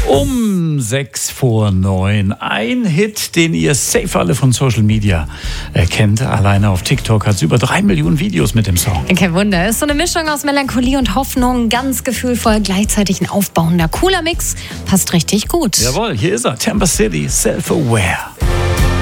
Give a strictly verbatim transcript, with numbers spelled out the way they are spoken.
Um sechs vor neun. Ein Hit, den ihr safe alle von Social Media kennt. Alleine auf TikTok hat es über drei Millionen Videos mit dem Song. Kein Wunder. Ist so eine Mischung aus Melancholie und Hoffnung. Ganz gefühlvoll, gleichzeitig ein aufbauender, cooler Mix. Passt richtig gut. Jawohl, hier ist er. Tampa City, Self-Aware.